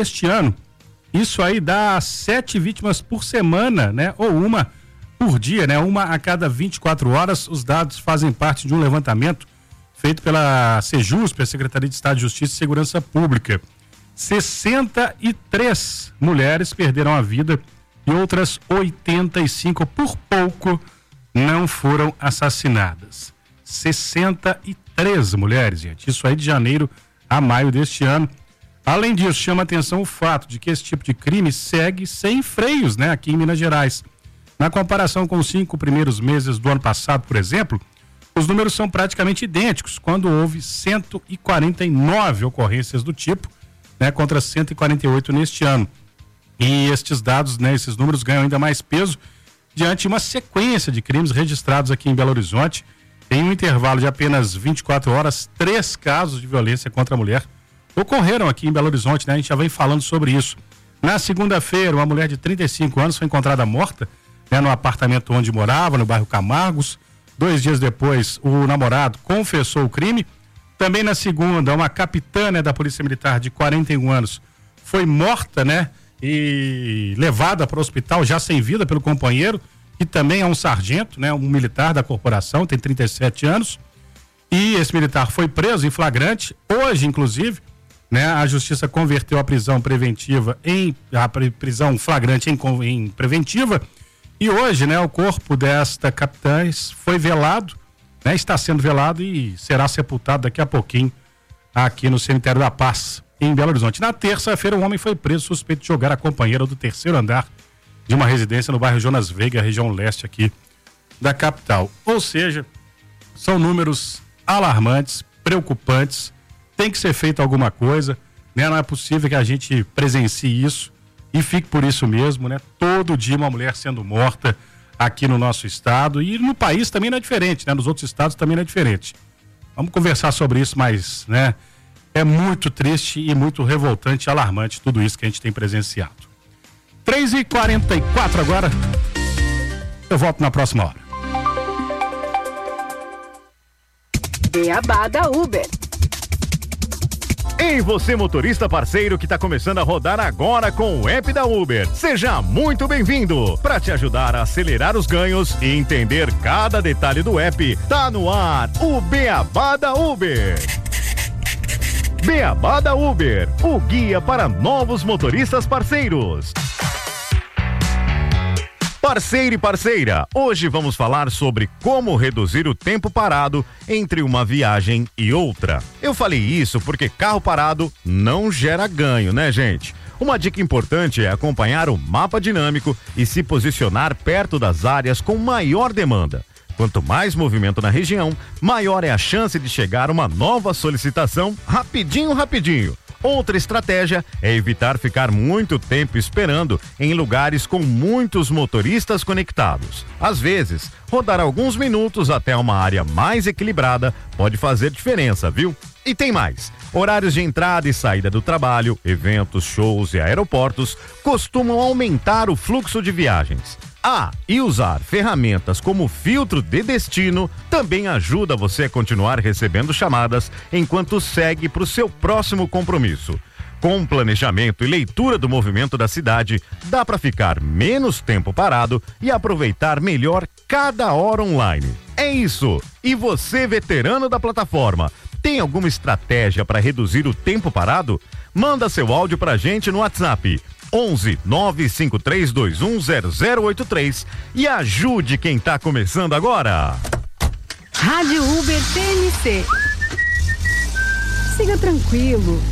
este ano. Isso aí dá 7 vítimas por semana, né? Ou uma por dia, né? Uma a cada 24 horas. Os dados fazem parte de um levantamento feito pela Sejusp, a Secretaria de Estado de Justiça e Segurança Pública. 63 mulheres perderam a vida e outras 85 por pouco não foram assassinadas. 63 mulheres, gente. Isso aí de janeiro a maio deste ano. Além disso, chama atenção o fato de que esse tipo de crime segue sem freios, né, aqui em Minas Gerais. Na comparação com os 5 primeiros meses do ano passado, por exemplo, os números são praticamente idênticos, quando houve 149 ocorrências do tipo, né, contra 148 neste ano. E estes dados, né, esses números ganham ainda mais peso diante de uma sequência de crimes registrados aqui em Belo Horizonte. Em um intervalo de apenas 24 horas, 3 casos de violência contra a mulher ocorreram aqui em Belo Horizonte, né? A gente já vem falando sobre isso. Na segunda-feira, uma mulher de 35 anos foi encontrada morta, né, no apartamento onde morava, no bairro Camargos. 2 dias depois, o namorado confessou o crime. Também na segunda, uma capitã, né, da Polícia Militar de 41 anos foi morta, né, e levada para o hospital já sem vida pelo companheiro, que também é um sargento, né, um militar da corporação, tem 37 anos. E esse militar foi preso em flagrante. Hoje, inclusive, né, a Justiça converteu a prisão preventiva prisão flagrante em preventiva. E hoje, né, o corpo desta capitã foi velado, né, está sendo velado e será sepultado daqui a pouquinho aqui no Cemitério da Paz, em Belo Horizonte. Na terça-feira, um homem foi preso suspeito de jogar a companheira do 3º andar de uma residência no bairro Jonas Veiga, região leste aqui da capital. Ou seja, são números alarmantes, preocupantes. Tem que ser feito alguma coisa, né? Não é possível que a gente presencie isso e fique por isso mesmo, né? Todo dia uma mulher sendo morta aqui no nosso estado, e no país também não é diferente, né? Nos outros estados também não é diferente. Vamos conversar sobre isso, mas, né, é muito triste e muito revoltante e alarmante tudo isso que a gente tem presenciado. 3h44 agora. Eu volto na próxima hora. Beabá da Uber. Ei, você motorista parceiro que está começando a rodar agora com o app da Uber. Seja muito bem-vindo. Para te ajudar a acelerar os ganhos e entender cada detalhe do app, tá no ar o Beabá da Uber. Beabá da Uber, o guia para novos motoristas parceiros. Parceiro e parceira, hoje vamos falar sobre como reduzir o tempo parado entre uma viagem e outra. Eu falei isso porque carro parado não gera ganho, né, gente? Uma dica importante é acompanhar o mapa dinâmico e se posicionar perto das áreas com maior demanda. Quanto mais movimento na região, maior é a chance de chegar uma nova solicitação rapidinho. Outra estratégia é evitar ficar muito tempo esperando em lugares com muitos motoristas conectados. Às vezes, rodar alguns minutos até uma área mais equilibrada pode fazer diferença, viu? E tem mais. Horários de entrada e saída do trabalho, eventos, shows e aeroportos costumam aumentar o fluxo de viagens. E usar ferramentas como filtro de destino também ajuda você a continuar recebendo chamadas enquanto segue para o seu próximo compromisso. Com planejamento e leitura do movimento da cidade, dá para ficar menos tempo parado e aproveitar melhor cada hora online. É isso! E você, veterano da plataforma, tem alguma estratégia para reduzir o tempo parado? Manda seu áudio pra gente no WhatsApp 11 95321 0083 e ajude quem tá começando agora. Rádio Uber TNC. Siga tranquilo.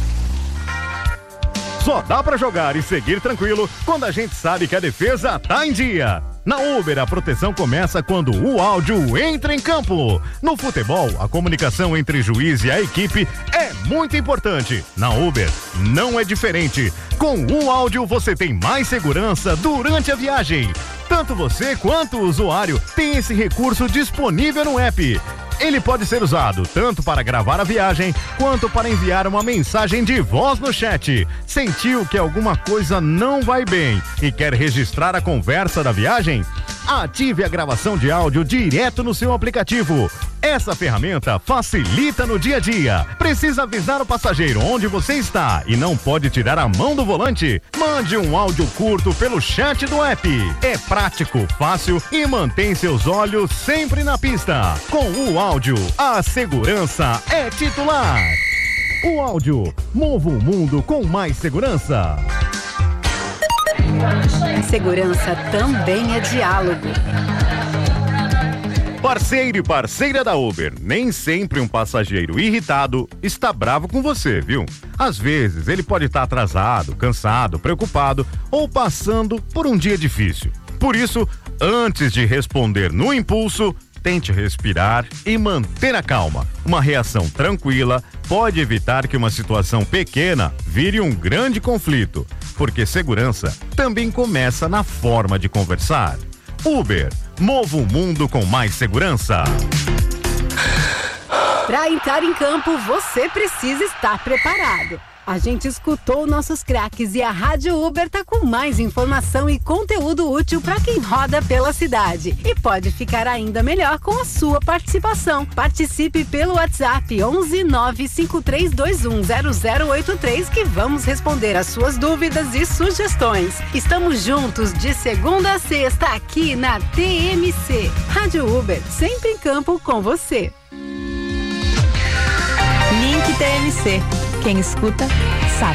Só dá pra jogar e seguir tranquilo quando a gente sabe que a defesa tá em dia. Na Uber, a proteção começa quando o áudio entra em campo. No futebol, a comunicação entre juiz e a equipe é muito importante. Na Uber, não é diferente. Com o áudio, você tem mais segurança durante a viagem. Tanto você quanto o usuário tem esse recurso disponível no app. Ele pode ser usado tanto para gravar a viagem, quanto para enviar uma mensagem de voz no chat. Sentiu que alguma coisa não vai bem e quer registrar a conversa da viagem? Ative a gravação de áudio direto no seu aplicativo. Essa ferramenta facilita no dia a dia. Precisa avisar o passageiro onde você está e não pode tirar a mão do volante? Mande um áudio curto pelo chat do app. É prático, fácil e mantém seus olhos sempre na pista. Com o áudio, a segurança é titular. O áudio, mova o mundo com mais segurança. Segurança também é diálogo. Parceiro e parceira da Uber, nem sempre um passageiro irritado está bravo com você, viu? Às vezes ele pode estar atrasado, cansado, preocupado ou passando por um dia difícil. Por isso, antes de responder no impulso, tente respirar e manter a calma. Uma reação tranquila pode evitar que uma situação pequena vire um grande conflito, porque segurança também começa na forma de conversar. Uber, mova o mundo com mais segurança. Para entrar em campo, você precisa estar preparado. A gente escutou nossos craques e a Rádio Uber tá com mais informação e conteúdo útil para quem roda pela cidade. E pode ficar ainda melhor com a sua participação. Participe pelo WhatsApp 11 95321 0083 que vamos responder as suas dúvidas e sugestões. Estamos juntos de segunda a sexta aqui na TMC. Rádio Uber, sempre em campo com você. Link TMC. Quem escuta, sabe.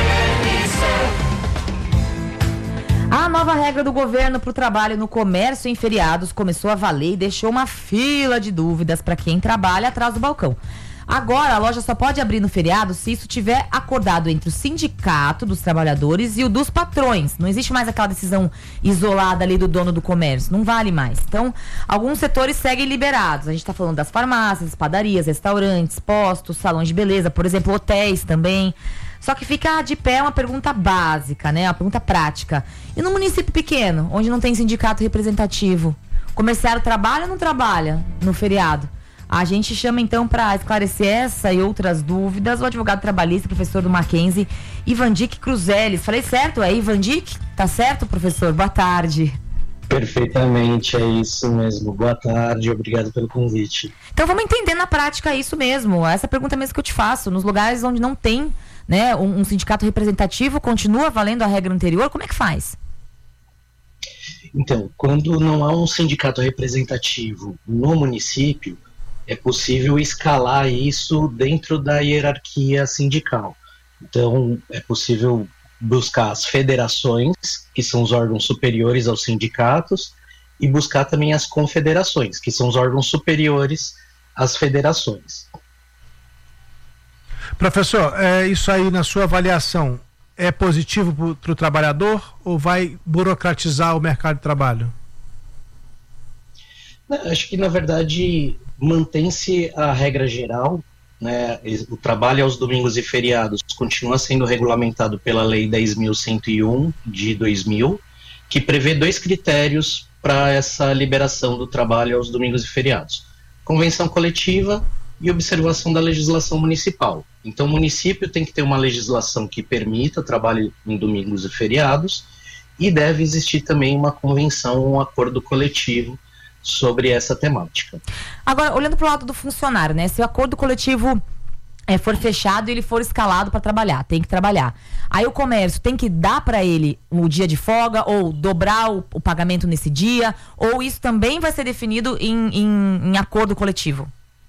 A nova regra do governo para o trabalho no comércio em feriados começou a valer e deixou uma fila de dúvidas para quem trabalha atrás do balcão. Agora, a loja só pode abrir no feriado se isso tiver acordado entre o sindicato dos trabalhadores e o dos patrões. Não existe mais aquela decisão isolada ali do dono do comércio. Não vale mais. Então, alguns setores seguem liberados. A gente está falando das farmácias, padarias, restaurantes, postos, salões de beleza, por exemplo, hotéis também. Só que fica de pé uma pergunta básica, né? Uma pergunta prática. E no município pequeno, onde não tem sindicato representativo, o comerciário trabalha ou não trabalha no feriado? A gente chama então para esclarecer essa e outras dúvidas o advogado trabalhista, professor do Mackenzie, Ivandic Cruzeles. Falei certo? É Ivandic? Tá certo, professor? Boa tarde. Perfeitamente, é isso mesmo. Boa tarde, obrigado pelo convite. Então vamos entender na prática isso mesmo. Essa pergunta mesmo que eu te faço. Nos lugares onde não tem, né, um sindicato representativo, continua valendo a regra anterior? Como é que faz? Então, quando não há um sindicato representativo no município, é possível escalar isso dentro da hierarquia sindical. Então, é possível buscar as federações, que são os órgãos superiores aos sindicatos, e buscar também as confederações, que são os órgãos superiores às federações. Professor, isso aí na sua avaliação é positivo para o trabalhador ou vai burocratizar o mercado de trabalho? Acho que, na verdade, mantém-se a regra geral, né? O trabalho aos domingos e feriados continua sendo regulamentado pela Lei 10.101 de 2000, que prevê 2 critérios para essa liberação do trabalho aos domingos e feriados: convenção coletiva e observação da legislação municipal. Então, o município tem que ter uma legislação que permita trabalho em domingos e feriados, e deve existir também uma convenção, um acordo coletivo sobre essa temática. Agora, olhando para o lado do funcionário, né? Se o acordo coletivo for fechado e ele for escalado para trabalhar, tem que trabalhar. Aí o comércio tem que dar para ele o dia de folga ou dobrar o pagamento nesse dia, ou isso também vai ser definido em acordo coletivo?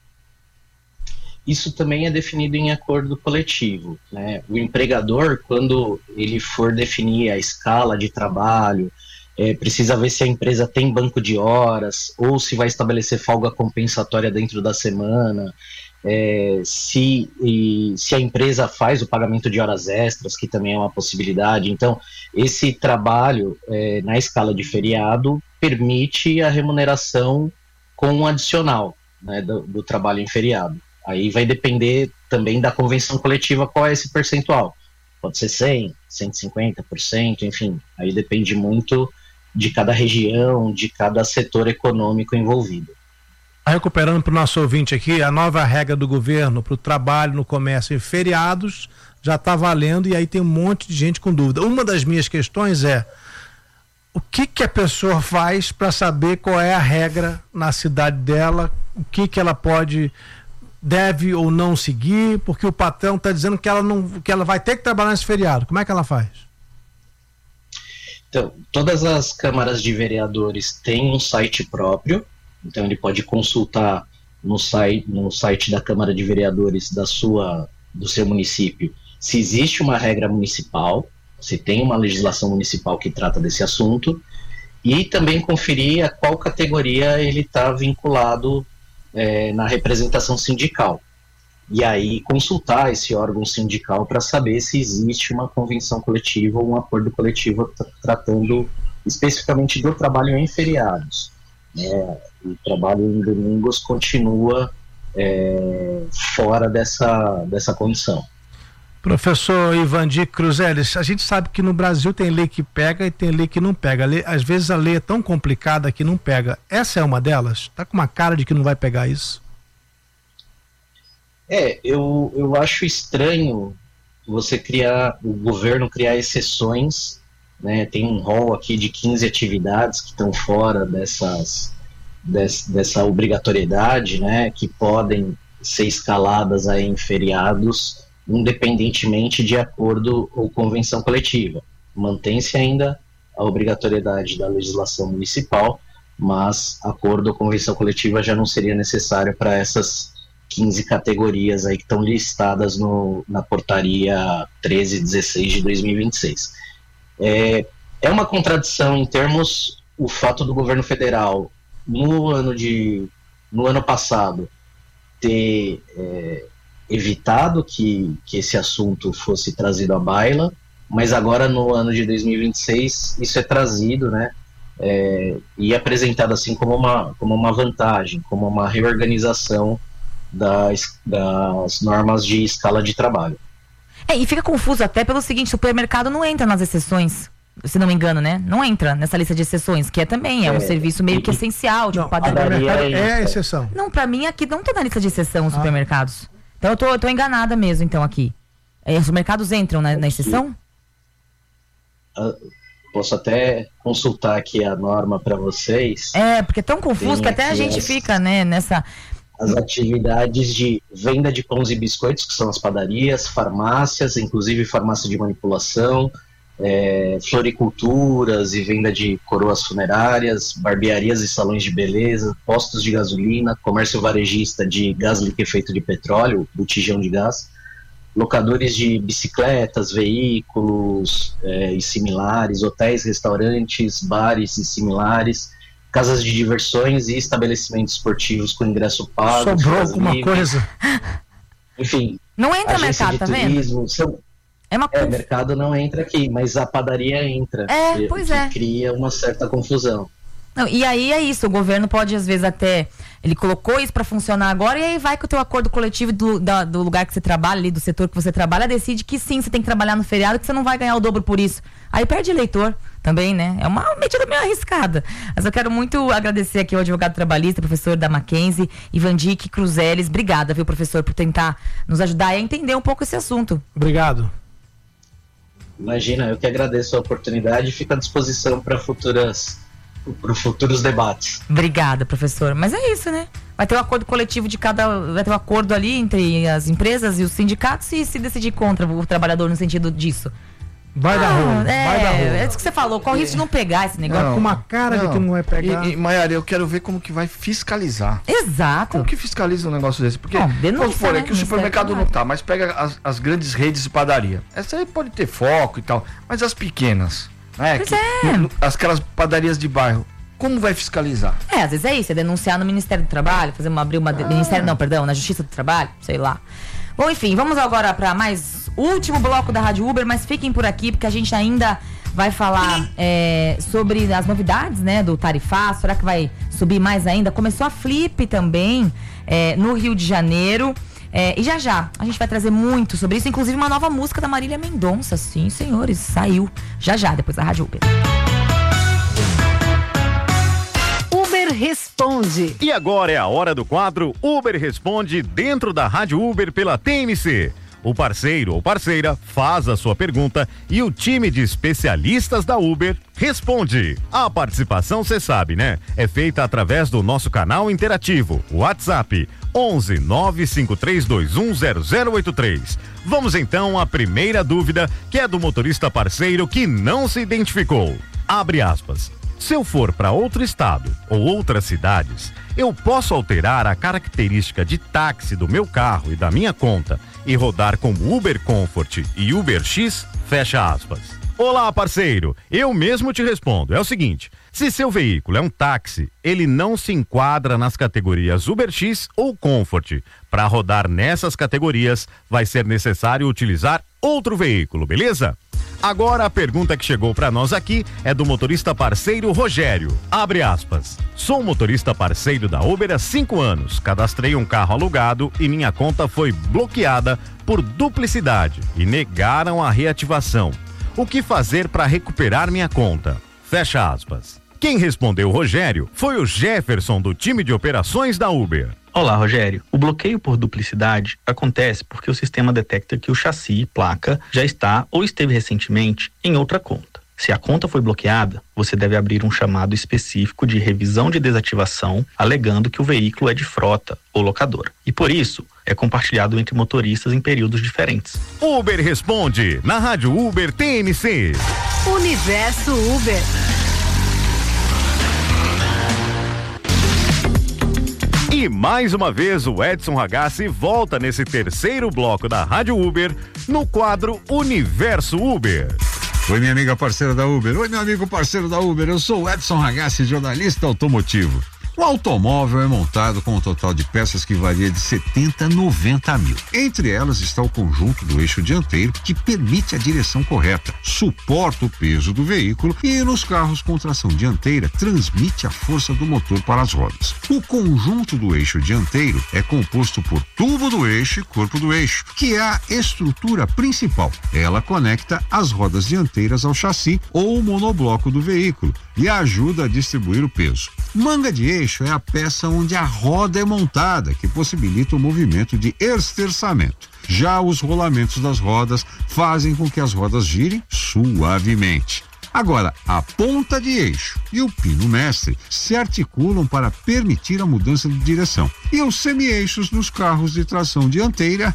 Isso também é definido em acordo coletivo, né? O empregador, quando ele for definir a escala de trabalho, precisa ver se a empresa tem banco de horas ou se vai estabelecer folga compensatória dentro da semana, se a empresa faz o pagamento de horas extras, que também é uma possibilidade. Então, esse trabalho na escala de feriado permite a remuneração com um adicional, né, do trabalho em feriado. Aí vai depender também da convenção coletiva qual é esse percentual. Pode ser 100%, 150%, enfim, aí depende muito de cada região, de cada setor econômico envolvido. Recuperando para o nosso ouvinte aqui, a nova regra do governo para o trabalho no comércio em feriados já está valendo, e aí tem um monte de gente com dúvida. Uma das minhas questões é: o que a pessoa faz para saber qual é a regra na cidade dela, o que ela deve ou não seguir, porque o patrão está dizendo que ela vai ter que trabalhar nesse feriado. Como é que ela faz? Então, todas as câmaras de vereadores têm um site próprio, então ele pode consultar no site da Câmara de Vereadores do seu município se existe uma regra municipal, se tem uma legislação municipal que trata desse assunto, e também conferir a qual categoria ele está vinculado na representação sindical. E aí consultar esse órgão sindical para saber se existe uma convenção coletiva ou um acordo coletivo tratando especificamente do trabalho em feriados. O trabalho em domingos continua fora dessa condição. Professor Ivandir Cruzeles, a gente sabe que no Brasil tem lei que pega e tem lei que não pega. Às vezes a lei é tão complicada que não pega. Essa é uma delas? Está com uma cara de que não vai pegar isso? Eu acho estranho o governo criar exceções, né? Tem um rol aqui de 15 atividades que estão fora dessa obrigatoriedade, né? Que podem ser escaladas aí em feriados, independentemente de acordo ou convenção coletiva. Mantém-se ainda a obrigatoriedade da legislação municipal, mas acordo ou convenção coletiva já não seria necessário para essas 15 categorias aí que estão listadas na portaria 1316 de 2026. É uma contradição em termos, o fato do governo federal, no ano passado, ter evitado que esse assunto fosse trazido à baila, mas agora no ano de 2026 isso é trazido, né, e apresentado assim como uma vantagem, como uma reorganização das normas de escala de trabalho. E fica confuso até pelo seguinte: o supermercado não entra nas exceções, se não me engano, né? Não entra nessa lista de exceções, que também é um serviço meio que essencial, tipo padaria. É a exceção. Não, pra mim aqui não tá na lista de exceção os supermercados. Então eu tô enganada mesmo, então, aqui. Os mercados entram na exceção? Posso até consultar aqui a norma para vocês. Porque é tão confuso que até a gente fica, né, nessa... As atividades de venda de pães e biscoitos, que são as padarias, farmácias, inclusive farmácia de manipulação, floriculturas e venda de coroas funerárias, barbearias e salões de beleza, postos de gasolina, comércio varejista de gás liquefeito de petróleo, botijão de gás, locadores de bicicletas, veículos e similares, hotéis, restaurantes, bares e similares, casas de diversões e estabelecimentos esportivos com ingresso pago. Sobrou alguma coisa? Enfim. Não entra mercado, tá vendo? Mercado não entra aqui, mas a padaria entra. Que cria uma certa confusão. Não, e aí é isso, o governo pode às vezes até, ele colocou isso para funcionar agora, e aí vai que o teu acordo coletivo do lugar que você trabalha, ali do setor que você trabalha, decide que sim, você tem que trabalhar no feriado, que você não vai ganhar o dobro por isso. Aí perde eleitor também, né? É uma medida meio arriscada. Mas eu quero muito agradecer aqui ao advogado trabalhista, professor da Mackenzie, Ivandir Cruzeles. Obrigada, viu, professor, por tentar nos ajudar a entender um pouco esse assunto. Obrigado. Imagina, eu que agradeço a oportunidade e fico à disposição para futuros debates. Obrigada, professor. Mas é isso, né? Vai ter um acordo coletivo vai ter um acordo ali entre as empresas e os sindicatos, e se decidir contra o trabalhador no sentido disso. Vai dar ruim. É isso que você falou, corre risco de não pegar esse negócio. Com uma cara de que não vai pegar. Maiara, eu quero ver como que vai fiscalizar. Exato. Como que fiscaliza um negócio desse? Porque, vamos supor, que o supermercado não tá, mas pega as grandes redes de padaria. Essa aí pode ter foco e tal, mas as pequenas, né? Aquelas padarias de bairro, como vai fiscalizar? Às vezes é isso, é denunciar no Ministério do Trabalho, na Justiça do Trabalho, sei lá. Bom, enfim, vamos agora para mais último bloco da Rádio Uber, mas fiquem por aqui porque a gente ainda vai falar sobre as novidades, né, do tarifaço. Será que vai subir mais ainda? Começou a Flip também no Rio de Janeiro. E já a gente vai trazer muito sobre isso, inclusive uma nova música da Marília Mendonça. Sim, senhores, saiu já depois da Rádio Uber. Uber Responde. E agora é a hora do quadro Uber Responde dentro da Rádio Uber pela TMC. O parceiro ou parceira faz a sua pergunta e o time de especialistas da Uber responde. A participação, você sabe, né? É feita através do nosso canal interativo, WhatsApp 11 95321 0083. Vamos então à primeira dúvida, que é do motorista parceiro que não se identificou. Abre aspas. Se eu for para outro estado ou outras cidades, eu posso alterar a característica de táxi do meu carro e da minha conta e rodar com Uber Comfort e Uber X? Fecha aspas. Olá, parceiro. Eu mesmo te respondo. É o seguinte, se seu veículo é um táxi, ele não se enquadra nas categorias Uber X ou Comfort. Para rodar nessas categorias, vai ser necessário utilizar outro veículo, beleza? Agora a pergunta que chegou para nós aqui é do motorista parceiro Rogério. Abre aspas. Sou motorista parceiro da Uber há 5 anos. Cadastrei um carro alugado e minha conta foi bloqueada por duplicidade e negaram a reativação. O que fazer para recuperar minha conta? Fecha aspas. Quem respondeu Rogério foi o Jefferson do time de operações da Uber. Olá, Rogério. O bloqueio por duplicidade acontece porque o sistema detecta que o chassi e placa já está ou esteve recentemente em outra conta. Se a conta foi bloqueada, você deve abrir um chamado específico de revisão de desativação, alegando que o veículo é de frota ou locadora. E por isso, é compartilhado entre motoristas em períodos diferentes. Uber Responde, na Rádio Uber TNC. Universo Uber. E mais uma vez o Edson Ragazzi volta nesse terceiro bloco da Rádio Uber no quadro Universo Uber. Oi, minha amiga parceira da Uber. Oi, meu amigo parceiro da Uber. Eu sou o Edson Ragazzi, jornalista automotivo. O automóvel é montado com um total de peças que varia de 70 a 90 mil. Entre elas está o conjunto do eixo dianteiro, que permite a direção correta, suporta o peso do veículo e nos carros com tração dianteira transmite a força do motor para as rodas. O conjunto do eixo dianteiro é composto por tubo do eixo e corpo do eixo, que é a estrutura principal. Ela conecta as rodas dianteiras ao chassi ou monobloco do veículo e ajuda a distribuir o peso. Manga de eixo é a peça onde a roda é montada, que possibilita o movimento de esterçamento. Já os rolamentos das rodas fazem com que as rodas girem suavemente. Agora, a ponta de eixo e o pino mestre se articulam para permitir a mudança de direção. E os semi-eixos nos carros de tração dianteira,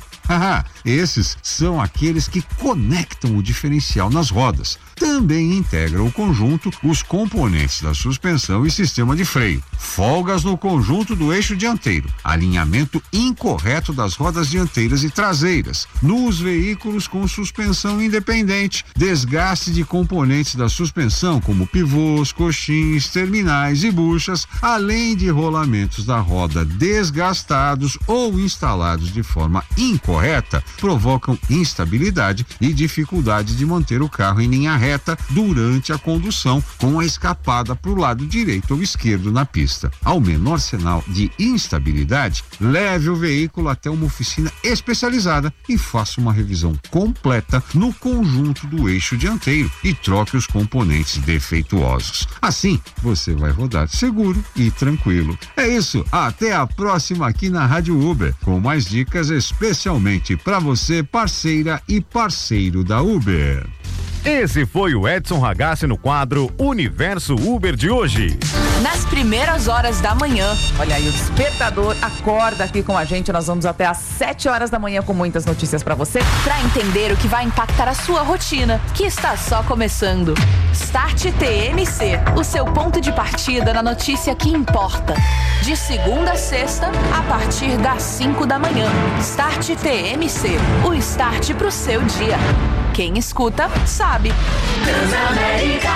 esses são aqueles que conectam o diferencial nas rodas. Também integra o conjunto os componentes da suspensão e sistema de freio. Folgas no conjunto do eixo dianteiro, alinhamento incorreto das rodas dianteiras e traseiras. Nos veículos com suspensão independente, desgaste de componentes da suspensão, como pivôs, coxins, terminais e buchas, além de rolamentos da roda desgastados ou instalados de forma incorreta, provocam instabilidade e dificuldade de manter o carro em linha reta durante a condução, com a escapada para o lado direito ou esquerdo na pista. Ao menor sinal de instabilidade, leve o veículo até uma oficina especializada e faça uma revisão completa no conjunto do eixo dianteiro e troque os componentes defeituosos. Assim, você vai rodar seguro e tranquilo. É isso, até a próxima aqui na Rádio Uber, com mais dicas especialmente para você, parceira e parceiro da Uber. Esse foi o Edson Ragazzi no quadro Universo Uber de hoje. Nas primeiras horas da manhã, olha aí, o despertador acorda aqui com a gente. Nós vamos até às 7 horas da manhã com muitas notícias pra você, pra entender o que vai impactar a sua rotina, que está só começando. Start TMC, o seu ponto de partida na notícia que importa. De segunda a sexta, a partir das 5 da manhã. Start TMC, o start pro seu dia. Quem escuta, sabe. Transamérica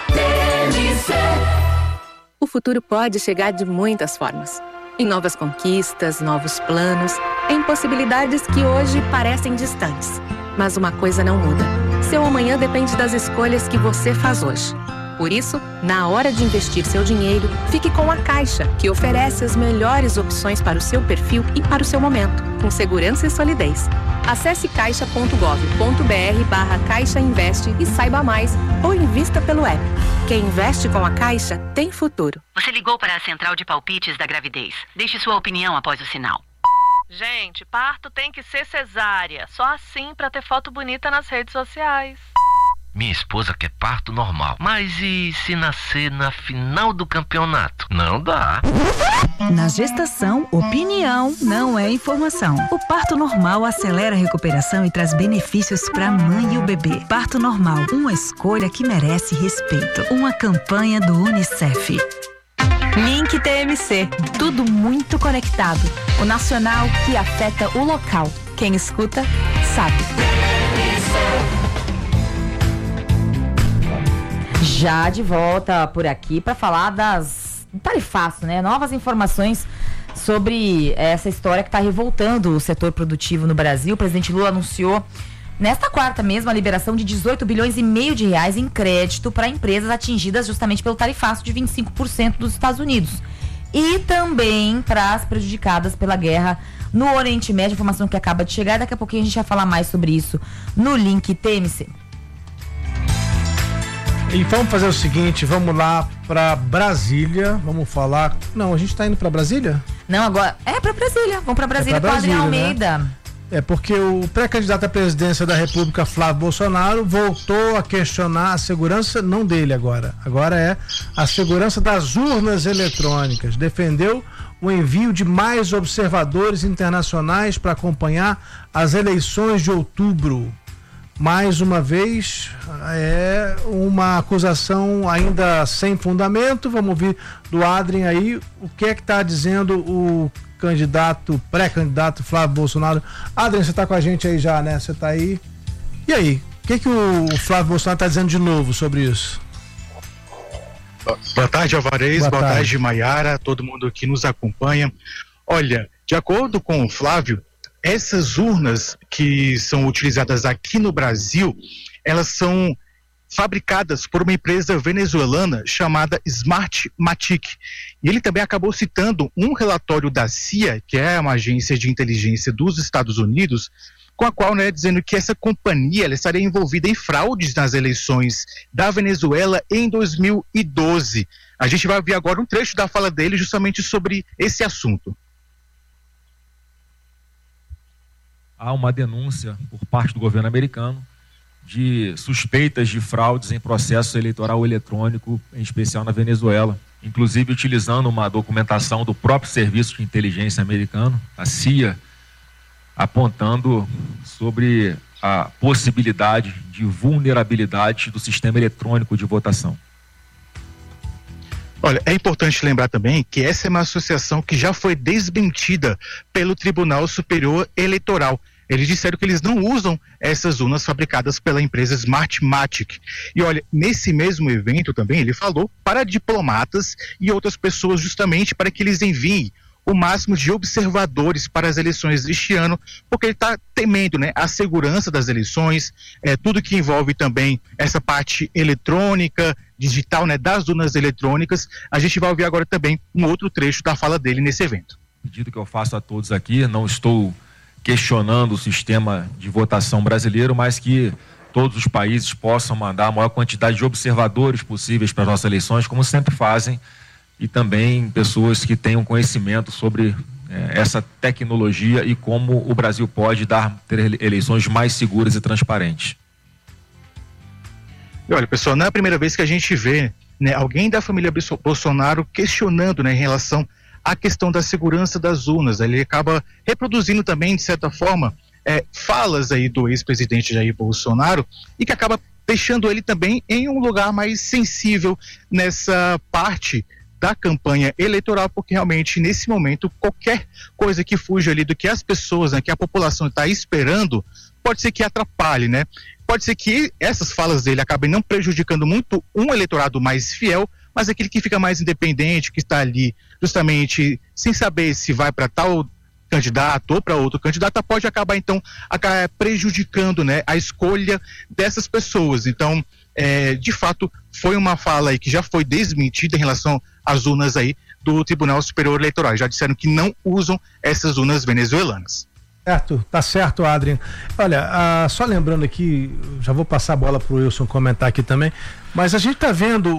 TMC. O futuro pode chegar de muitas formas. Em novas conquistas, novos planos, em possibilidades que hoje parecem distantes. Mas uma coisa não muda. Seu amanhã depende das escolhas que você faz hoje. Por isso, na hora de investir seu dinheiro, fique com a Caixa, que oferece as melhores opções para o seu perfil e para o seu momento, com segurança e solidez. Acesse caixa.gov.br/Caixa Investe e saiba mais, ou invista pelo app. Quem investe com a Caixa tem futuro. Você ligou para a central de palpites da gravidez. Deixe sua opinião após o sinal. Gente, parto tem que ser cesárea. Só assim pra ter foto bonita nas redes sociais. Minha esposa quer parto normal. Mas e se nascer na final do campeonato? Não dá. Na gestação, opinião não é informação. O parto normal acelera a recuperação e traz benefícios para a mãe e o bebê. Parto normal, uma escolha que merece respeito. Uma campanha do UNICEF. Link TMC. Tudo muito conectado. O nacional que afeta o local. Quem escuta, sabe. Já de volta por aqui para falar das tarifaço, né? Novas informações sobre essa história que está revoltando o setor produtivo no Brasil. O presidente Lula anunciou nesta quarta mesmo a liberação de 18 bilhões e meio de reais em crédito para empresas atingidas justamente pelo tarifaço de 25% dos Estados Unidos. E também para as prejudicadas pela guerra no Oriente Médio, informação que acaba de chegar. Daqui a pouquinho a gente vai falar mais sobre isso no Link TMC. E vamos fazer o seguinte, vamos lá para Brasília, vamos falar... Não, a gente está indo para Brasília? Não, agora... É para Brasília, vamos para Brasília com o Adriano Almeida. Né? É porque o pré-candidato à presidência da República, Flávio Bolsonaro, voltou a questionar a segurança, não dele agora é a segurança das urnas eletrônicas. Defendeu o envio de mais observadores internacionais para acompanhar as eleições de outubro. Mais uma vez, é uma acusação ainda sem fundamento. Vamos ouvir do Adrien aí o que é que está dizendo o pré-candidato Flávio Bolsonaro. Adrien, você está com a gente aí já, né? Você está aí. E aí, o que o Flávio Bolsonaro está dizendo de novo sobre isso? Boa tarde, Alvarez. Boa tarde, Maiara, todo mundo que nos acompanha. Olha, de acordo com o Flávio, essas urnas que são utilizadas aqui no Brasil, elas são fabricadas por uma empresa venezuelana chamada Smartmatic. E ele também acabou citando um relatório da CIA, que é uma agência de inteligência dos Estados Unidos, com a qual, né, dizendo que essa companhia ela estaria envolvida em fraudes nas eleições da Venezuela em 2012. A gente vai ouvir agora um trecho da fala dele justamente sobre esse assunto. Há uma denúncia por parte do governo americano de suspeitas de fraudes em processo eleitoral eletrônico, em especial na Venezuela, inclusive utilizando uma documentação do próprio Serviço de Inteligência americano, a CIA, apontando sobre a possibilidade de vulnerabilidade do sistema eletrônico de votação. Olha, é importante lembrar também que essa é uma associação que já foi desmentida pelo Tribunal Superior Eleitoral. Eles disseram que eles não usam essas urnas fabricadas pela empresa Smartmatic. E olha, nesse mesmo evento também ele falou para diplomatas e outras pessoas justamente para que eles enviem o máximo de observadores para as eleições deste ano, porque ele está temendo, né, a segurança das eleições, tudo que envolve também essa parte eletrônica, digital, né, das urnas eletrônicas. A gente vai ouvir agora também um outro trecho da fala dele nesse evento. Pedido que eu faço a todos aqui, não estou questionando o sistema de votação brasileiro, mas que todos os países possam mandar a maior quantidade de observadores possíveis para as nossas eleições, como sempre fazem, e também pessoas que tenham conhecimento sobre essa tecnologia e como o Brasil pode ter eleições mais seguras e transparentes. E olha, pessoal, não é a primeira vez que a gente vê, né, alguém da família Bolsonaro questionando, né, em relação à questão da segurança das urnas. Ele acaba reproduzindo também, de certa forma, falas aí do ex-presidente Jair Bolsonaro e que acaba deixando ele também em um lugar mais sensível nessa parte da campanha eleitoral, porque realmente nesse momento qualquer coisa que fuja ali do que as pessoas, né, que a população está esperando, pode ser que atrapalhe, né? Pode ser que essas falas dele acabem não prejudicando muito um eleitorado mais fiel, mas aquele que fica mais independente, que está ali justamente sem saber se vai para tal candidato ou para outro candidato, pode acabar então prejudicando, né, a escolha dessas pessoas. Então, de fato, foi uma fala aí que já foi desmentida em relação às urnas aí do Tribunal Superior Eleitoral. Já disseram que não usam essas urnas venezuelanas. Certo, tá certo, Adrien. Olha, só lembrando aqui, já vou passar a bola pro Wilson comentar aqui também, mas a gente tá vendo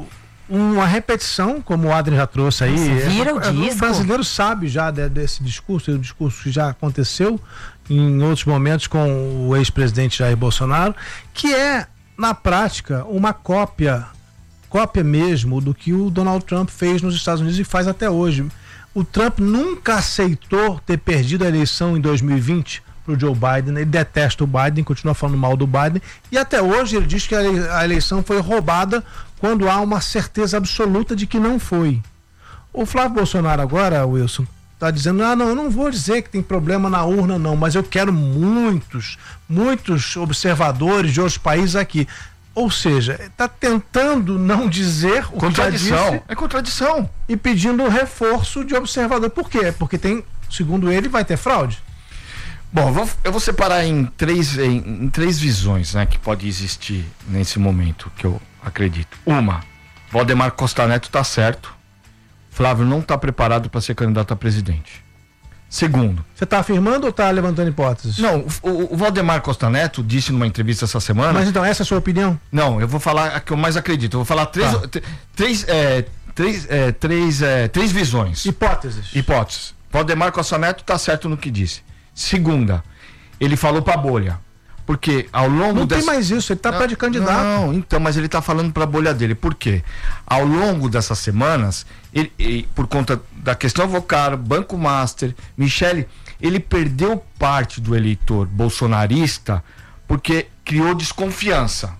uma repetição, como o Adrien já trouxe aí. Vira o disco. O brasileiro sabe já desse discurso, o discurso que já aconteceu em outros momentos com o ex-presidente Jair Bolsonaro, que é, na prática, uma cópia mesmo do que o Donald Trump fez nos Estados Unidos e faz até hoje. O Trump nunca aceitou ter perdido a eleição em 2020 para o Joe Biden, ele detesta o Biden, continua falando mal do Biden, e até hoje ele diz que a eleição foi roubada quando há uma certeza absoluta de que não foi. O Flávio Bolsonaro agora, Wilson, está dizendo, não, eu não vou dizer que tem problema na urna não, mas eu quero muitos observadores de outros países aqui. Ou seja, está tentando não dizer o que já disse. É contradição. E pedindo reforço de observador. Por quê? Porque tem, segundo ele, vai ter fraude. Bom, eu vou separar em três visões, né, que pode existir nesse momento, que eu acredito. Uma, Valdemar Costa Neto tá certo, Flávio não tá preparado para ser candidato a presidente. Segundo. Você tá afirmando ou tá levantando hipóteses? Não, o Valdemar Costa Neto disse numa entrevista essa semana... Mas então, essa é a sua opinião? Não, eu vou falar a que eu mais acredito. Eu vou falar três visões. Hipóteses. Valdemar Costa Neto tá certo no que disse. Segunda, ele falou pra bolha. Porque ao longo tem mais isso, ele tá pé de candidato. Não, então, mas ele tá falando pra bolha dele. Por quê? Ao longo dessas semanas, ele, por conta da questão Vocaro, Banco Master, Michele, ele perdeu parte do eleitor bolsonarista porque criou desconfiança.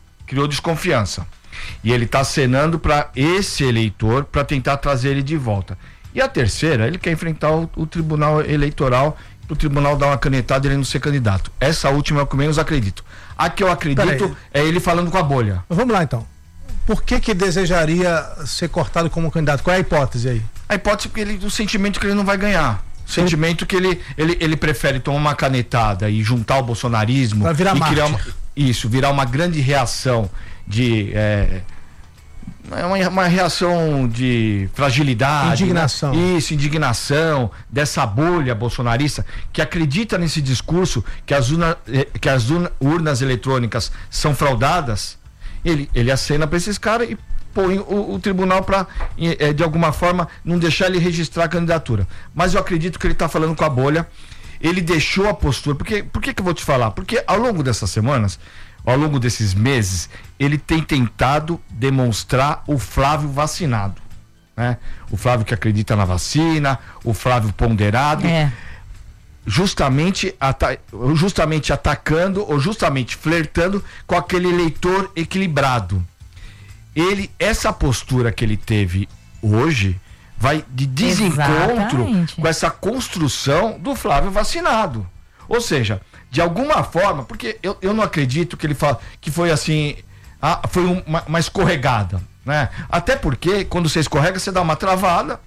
E ele tá acenando pra esse eleitor pra tentar trazer ele de volta. E a terceira, ele quer enfrentar o Tribunal Eleitoral, o tribunal dar uma canetada e ele não ser candidato. Essa última é o que eu menos acredito. A que eu acredito é ele falando com a bolha. Vamos lá então. Por que desejaria ser cortado como candidato? Qual é a hipótese aí? A hipótese é o sentimento que ele não vai ganhar. O sentimento que ele prefere tomar uma canetada e juntar o bolsonarismo pra virar e criar virar uma grande reação de uma reação de fragilidade, indignação. Indignação dessa bolha bolsonarista que acredita nesse discurso que as urnas eletrônicas são fraudadas. Ele acena para esses caras e põe o tribunal para de alguma forma não deixar ele registrar a candidatura. Mas eu acredito que ele está falando com a bolha. Ele deixou a postura. Por que eu vou te falar? Porque ao longo dessas semanas, ao longo desses meses, ele tem tentado demonstrar o Flávio vacinado, né? O Flávio que acredita na vacina, o Flávio ponderado, justamente atacando ou justamente flertando com aquele eleitor equilibrado. Essa postura que ele teve hoje vai de desencontro com essa construção do Flávio vacinado. Ou seja, de alguma forma, porque eu não acredito que ele fala que foi assim, foi uma escorregada, né? Até porque quando você escorrega, você dá uma travada.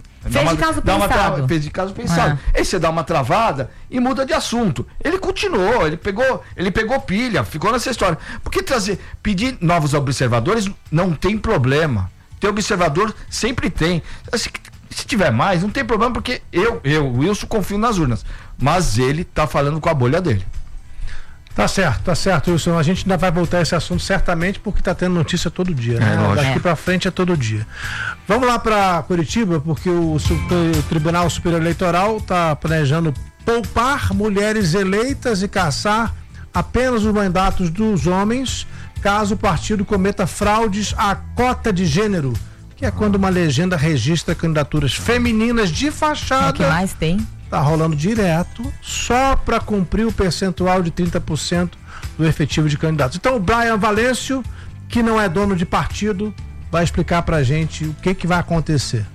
Fez de caso pensado. Aí você dá uma travada e muda de assunto. Ele continuou, ele pegou pilha, ficou nessa história. Porque pedir novos observadores não tem problema. Ter observador sempre tem. Se tiver mais, não tem problema, porque Wilson, confio nas urnas. Mas ele tá falando com a bolha dele. Tá certo, Wilson. A gente ainda vai voltar a esse assunto certamente, porque tá tendo notícia todo dia, né? Daqui pra frente é todo dia. Vamos lá para Curitiba, porque o Tribunal Superior Eleitoral tá planejando poupar mulheres eleitas e caçar apenas os mandatos dos homens, caso o partido cometa fraudes à cota de gênero, que é quando uma legenda registra candidaturas femininas de fachada. É o que mais tem. Tá rolando direto, só para cumprir o percentual de 30% do efetivo de candidatos. Então o Brian Valêncio, que não é dono de partido, vai explicar pra gente o que vai acontecer.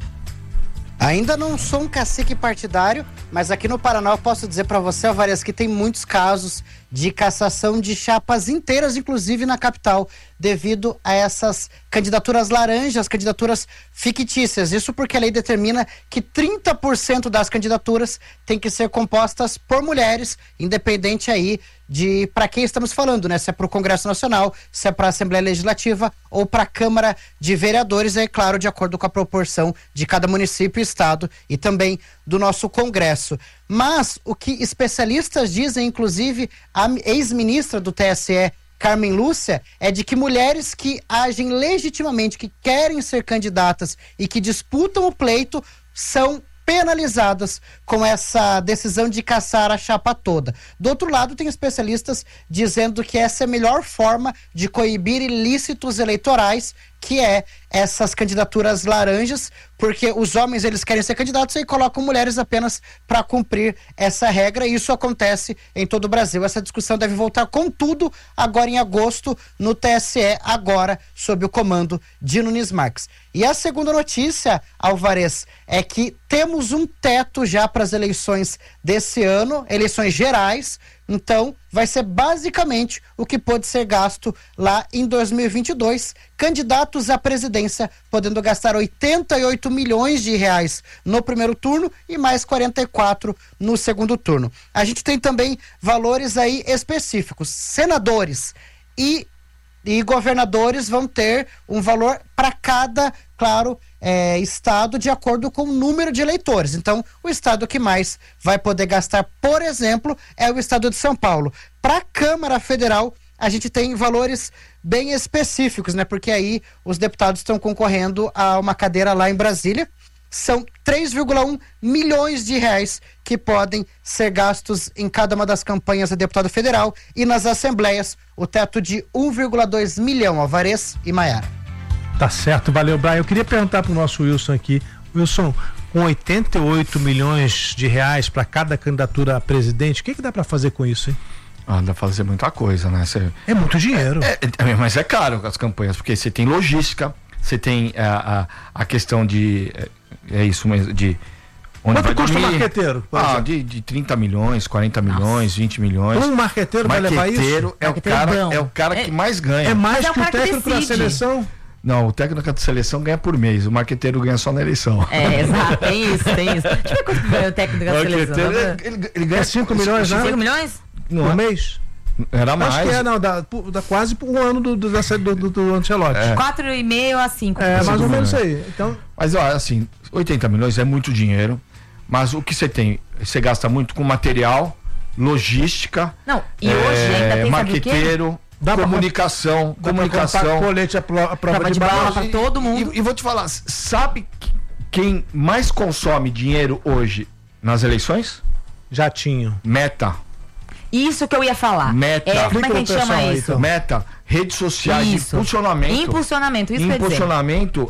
Ainda não sou um cacique partidário, mas aqui no Paraná eu posso dizer para você, Alvarez, que tem muitos casos de cassação de chapas inteiras, inclusive na capital, devido a essas candidaturas laranjas, candidaturas fictícias. Isso porque a lei determina que 30% das candidaturas têm que ser compostas por mulheres, independente aí de para quem estamos falando, né? Se é para o Congresso Nacional, se é para a Assembleia Legislativa ou para a Câmara de Vereadores, é claro, de acordo com a proporção de cada município, estado e também do nosso Congresso. Mas o que especialistas dizem, inclusive a ex-ministra do TSE, Carmen Lúcia, é de que mulheres que agem legitimamente, que querem ser candidatas e que disputam o pleito, são penalizadas com essa decisão de caçar a chapa toda. Do outro lado, tem especialistas dizendo que essa é a melhor forma de coibir ilícitos eleitorais, que é essas candidaturas laranjas, porque os homens eles querem ser candidatos e colocam mulheres apenas para cumprir essa regra, e isso acontece em todo o Brasil. Essa discussão deve voltar com tudo agora em agosto no TSE, agora sob o comando de Nunes Marques. E a segunda notícia, Alvarez, é que temos um teto já para as eleições desse ano, eleições gerais. Então, vai ser basicamente o que pode ser gasto lá em 2022. Candidatos à presidência podendo gastar 88 milhões de reais no primeiro turno e mais 44 no segundo turno. A gente tem também valores aí específicos. Senadores e governadores vão ter um valor para cada, claro, estado de acordo com o número de eleitores. Então, o estado que mais vai poder gastar, por exemplo, é o estado de São Paulo. Para a Câmara Federal, a gente tem valores bem específicos, né? Porque aí os deputados estão concorrendo a uma cadeira lá em Brasília. São 3,1 milhões de reais que podem ser gastos em cada uma das campanhas a deputado federal, e nas assembleias o teto de 1,2 milhão, Alvarez e Maiara. Tá certo, valeu, Brian. Eu queria perguntar pro nosso Wilson aqui. Wilson, com 88 milhões de reais para cada candidatura a presidente, o que dá para fazer com isso, hein? Dá pra fazer muita coisa, né? É muito dinheiro. Mas é caro as campanhas, porque você tem logística, você tem a questão de... É isso mesmo, de... Quanto custa um marqueteiro? De 30 milhões, 40 milhões, 20 milhões. Um marqueteiro vai levar isso? É o cara que mais ganha. É mais que o técnico da seleção? Não, o técnico da seleção ganha por mês, o marqueteiro ganha só na eleição. Exato, tem isso. Deixa eu ver quanto ganha o técnico da seleção. Ele ganha 5 milhões, né? 5 milhões? Por mês? Era mais. Acho que dá quase um ano do Ancelotti. 4,5 a 5. Mais ou menos isso aí. Então... Mas, assim, 80 milhões é muito dinheiro, mas o que você tem? Você gasta muito com material, logística. Não, e hoje ainda tem marqueteiro, comunicação. Colete, a prova de bala para todo mundo. E vou te falar, sabe quem mais consome dinheiro hoje nas eleições? Jatinho. Meta. Isso que eu ia falar. Meta. Como é que a gente chama isso? Então. Meta, redes sociais, impulsionamento. Impulsionamento, isso quer dizer. Impulsionamento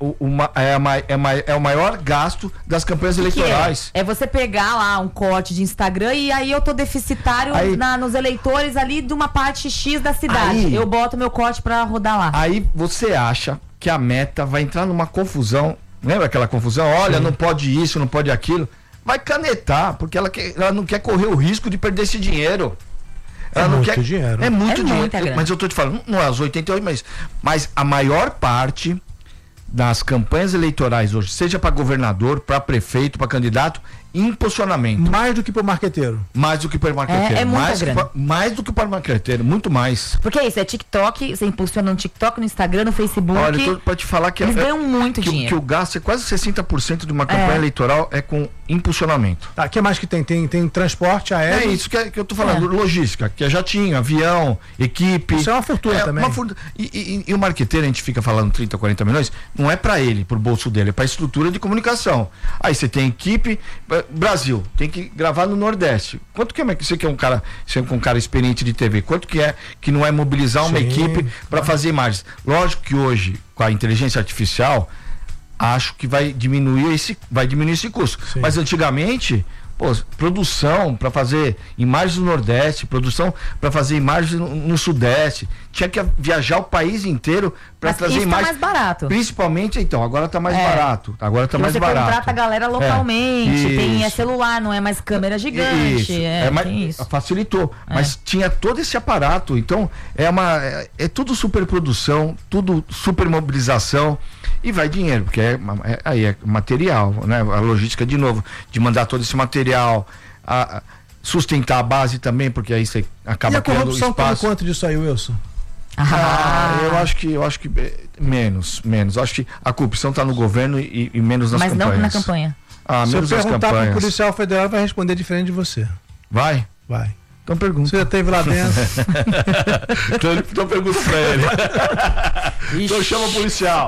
é o maior gasto das campanhas eleitorais. É você pegar lá um corte de Instagram e aí eu tô deficitário nos eleitores ali de uma parte X da cidade. Eu boto meu corte pra rodar lá. Aí você acha que a Meta vai entrar numa confusão. Lembra aquela confusão? Olha, não pode isso, não pode aquilo. Vai canetar, porque ela não quer correr o risco de perder esse dinheiro. Ela não quer. Dinheiro. É muito dinheiro. Mas eu tô te falando, não é as 88, mas a maior parte das campanhas eleitorais hoje, seja para governador, para prefeito, para candidato, impulsionamento. Mais do que para o marqueteiro. Mais do que para o marqueteiro. Mais do que para o marqueteiro, muito mais. Porque é isso, é TikTok, você impulsiona no TikTok, no Instagram, no Facebook. Olha, eu tô pra te falar que eles ganham muito dinheiro. Que o gasto é quase 60% de uma campanha eleitoral é com impulsionamento. Tá, o que mais que tem? Tem transporte aéreo? É isso que eu tô falando, logística, que é jatinho, avião, equipe. Isso é uma fortuna também. E o marqueteiro, a gente fica falando 30, 40 milhões, não é para ele, pro bolso dele, é pra estrutura de comunicação. Aí você tem equipe, Brasil, tem que gravar no Nordeste. Quanto que você que é um cara experiente de TV, quanto que é que não é mobilizar uma equipe para fazer imagens? Lógico que hoje, com a inteligência artificial, que vai diminuir esse custo. Sim. Mas antigamente, produção para fazer imagens no Nordeste, produção para fazer imagens no Sudeste, tinha que viajar o país inteiro para trazer imagens. Tá mais barato. Principalmente, então, agora tá mais barato. Agora tá mais barato. Você contrata a galera localmente, tem celular, não é mais câmera gigante. Facilitou. Mas tinha todo esse aparato. Então, é tudo superprodução, tudo super mobilização. E vai dinheiro, porque aí é material, né? A logística, de novo, de mandar todo esse material, sustentar a base também, porque aí você acaba criando espaço. E a corrupção toma conta disso aí, Wilson? Eu acho que menos. Acho que a corrupção está no governo e menos nas campanhas. Mas não na campanha. Se eu perguntar para o policial federal, vai responder diferente de você. Vai? Vai. Então pergunta. Você já teve lá dentro? Então pergunta pra ele. Então chama o policial.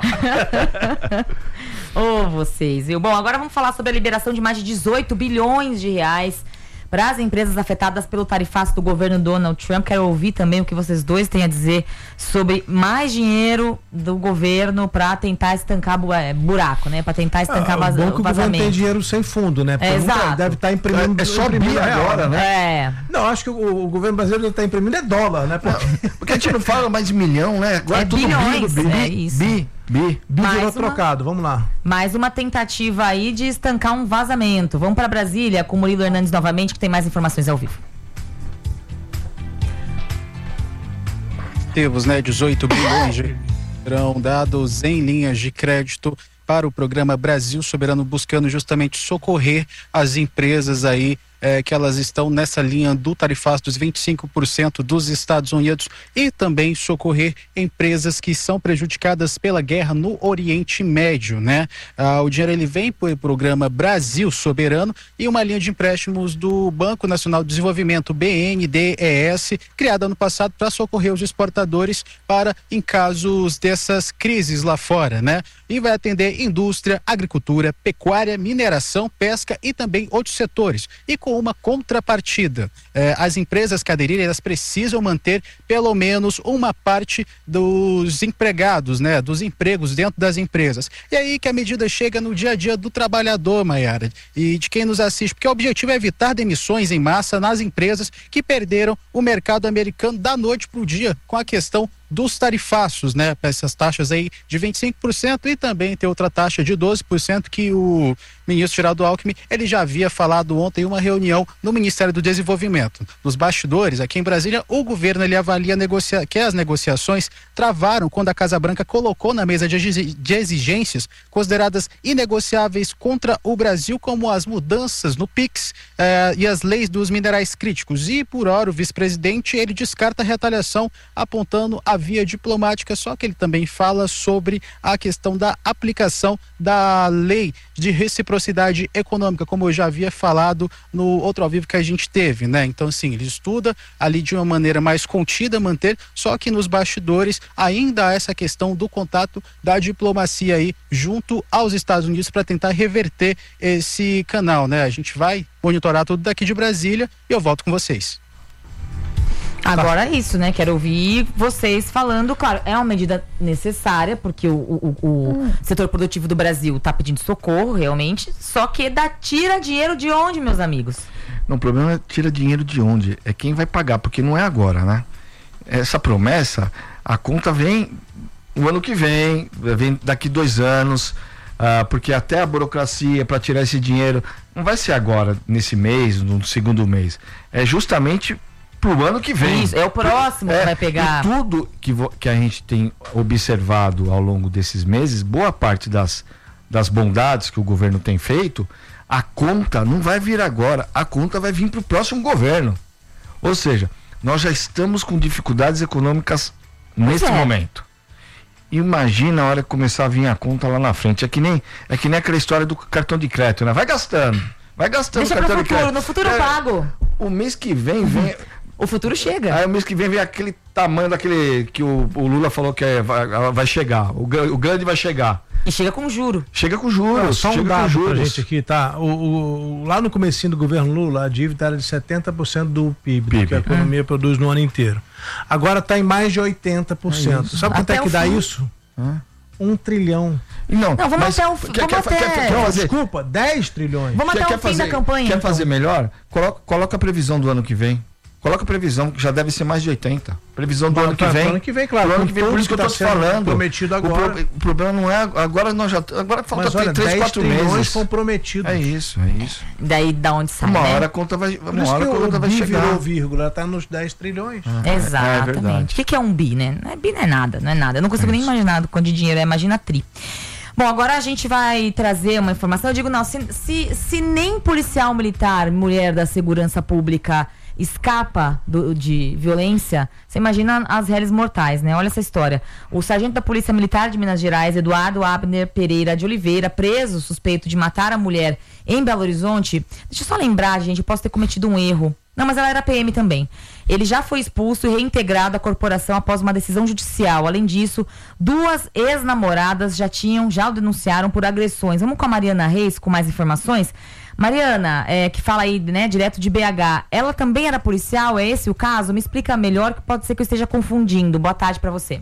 Ô, vocês, viu? Bom, agora vamos falar sobre a liberação de mais de 18 bilhões de reais para as empresas afetadas pelo tarifaço do governo Donald Trump. Quero ouvir também o que vocês dois têm a dizer sobre mais dinheiro do governo para tentar estancar buraco, né? Para tentar estancar o governo tem dinheiro sem fundo, né? Porque exato. Deve estar imprimindo. É só bi agora, né? Não, acho que o governo brasileiro deve estar imprimindo dólar, né? Porque a gente não fala mais de milhão, né? Agora tudo bilhões, isso. Bi virou trocado, vamos lá. Mais uma tentativa aí de estancar um vazamento. Vamos para Brasília com o Murilo Hernandes novamente, que tem mais informações ao vivo. Temos, 18 bilhões serão dados em linhas de crédito para o programa Brasil Soberano, buscando justamente socorrer as empresas aí que elas estão nessa linha do tarifaço dos 25% dos Estados Unidos e também socorrer empresas que são prejudicadas pela guerra no Oriente Médio, né? O dinheiro ele vem por programa Brasil Soberano e uma linha de empréstimos do Banco Nacional de Desenvolvimento, BNDES, criada ano passado para socorrer os exportadores em casos dessas crises lá fora, né? E vai atender indústria, agricultura, pecuária, mineração, pesca e também outros setores. E com uma contrapartida, as empresas que aderirem, elas precisam manter pelo menos uma parte dos empregados, né? Dos empregos dentro das empresas. E aí que a medida chega no dia a dia do trabalhador, Maiara, e de quem nos assiste, porque o objetivo é evitar demissões em massa nas empresas que perderam o mercado americano da noite para o dia com a questão dos tarifaços, né? Para essas taxas aí de 25% e também tem outra taxa de 12% que o ministro Geraldo Alckmin, ele já havia falado ontem em uma reunião no Ministério do Desenvolvimento. Nos bastidores, aqui em Brasília, o governo ele avalia que as negociações travaram quando a Casa Branca colocou na mesa de exigências consideradas inegociáveis contra o Brasil, como as mudanças no PIX e as leis dos minerais críticos. E por hora o vice-presidente ele descarta a retaliação apontando a via diplomática, só que ele também fala sobre a questão da aplicação da lei de reciprocidade econômica, como eu já havia falado no outro ao vivo que a gente teve, né? Então, assim, ele estuda ali de uma maneira mais contida, manter, só que nos bastidores ainda há essa questão do contato da diplomacia aí junto aos Estados Unidos para tentar reverter esse canal, né? A gente vai monitorar tudo daqui de Brasília e eu volto com vocês. Agora é isso, né? Quero ouvir vocês falando, claro, é uma medida necessária, porque o setor produtivo do Brasil está pedindo socorro, realmente, só que tira dinheiro de onde, meus amigos? Não, o problema é tira dinheiro de onde? É quem vai pagar, porque não é agora, né? Essa promessa, a conta vem o ano que vem daqui 2 anos, porque até a burocracia para tirar esse dinheiro não vai ser agora, nesse mês, no segundo mês. É justamente pro ano que vem. Isso, é o próximo que vai pegar. E tudo que a gente tem observado ao longo desses meses, boa parte das bondades que o governo tem feito, a conta não vai vir agora, a conta vai vir pro próximo governo. Ou seja, nós já estamos com dificuldades econômicas nesse momento. Imagina a hora que começar a vir a conta lá na frente. É que nem aquela história do cartão de crédito, né? Vai gastando Deixa o cartão pro de crédito. No futuro eu pago. O mês que vem o futuro chega. Aí o mês que vem aquele tamanho daquele que o Lula falou que vai chegar. O grande vai chegar. E chega com juros. Chega com juros. Só um dado pra gente aqui, tá? Lá no comecinho do governo Lula, a dívida era de 70% do PIB que a economia produz no ano inteiro. Agora está em mais de 80%. Sabe quanto é que dá isso? 1 trilhão. Não, vamos até o fim. Desculpa, 10 trilhões. Vamos até o fim da campanha. Quer fazer melhor? Coloca a previsão do ano que vem. Coloca a previsão, que já deve ser mais de 80. Previsão do ano que vem. Ano que vem, claro. Ano que vem, por isso que eu tô te falando. Prometido agora. O problema não é. Agora falta 3, 4 meses. Foram prometidos. É isso. Daí da onde sai? Uma hora a conta vai chegar. Virou vírgula, tá nos 10 trilhões. Exatamente. O que é um bi, né? Bi não é nada, Eu não consigo nem imaginar quanto de dinheiro é, imagina tri. Bom, agora a gente vai trazer uma informação. Eu digo, não, se nem policial militar, mulher da segurança pública, escapa de violência, você imagina as réis mortais, né? Olha essa história. O sargento da Polícia Militar de Minas Gerais, Eduardo Abner Pereira de Oliveira, preso, suspeito de matar a mulher em Belo Horizonte. Deixa eu só lembrar, gente, eu posso ter cometido um erro. Não, mas ela era PM também. Ele já foi expulso e reintegrado à corporação após uma decisão judicial. Além disso, 2 ex-namoradas já o denunciaram por agressões. Vamos com a Mariana Reis com mais informações. Mariana, que fala aí, né, direto de BH, ela também era policial? É esse o caso? Me explica melhor, que pode ser que eu esteja confundindo. Boa tarde para você.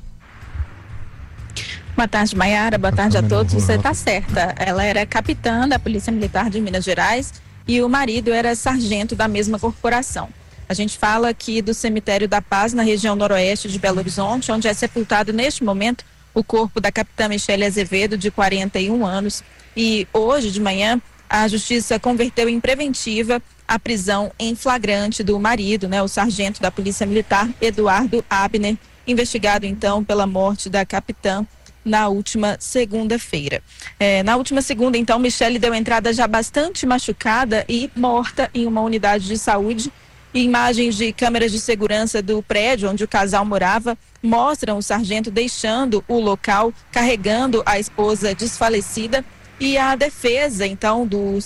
Boa tarde, Maiara. Boa tarde a todos. Você está certa. Ela era capitã da Polícia Militar de Minas Gerais e o marido era sargento da mesma corporação. A gente fala aqui do Cemitério da Paz, na região noroeste de Belo Horizonte, onde é sepultado neste momento o corpo da capitã Michele Azevedo, de 41 anos. E hoje de manhã, a Justiça converteu em preventiva a prisão em flagrante do marido, né, o sargento da Polícia Militar, Eduardo Abner, investigado então pela morte da capitã na última segunda-feira. Na última segunda, então, Michele deu entrada já bastante machucada e morta em uma unidade de saúde. Imagens de câmeras de segurança do prédio onde o casal morava mostram o sargento deixando o local, carregando a esposa desfalecida, e a defesa, então, do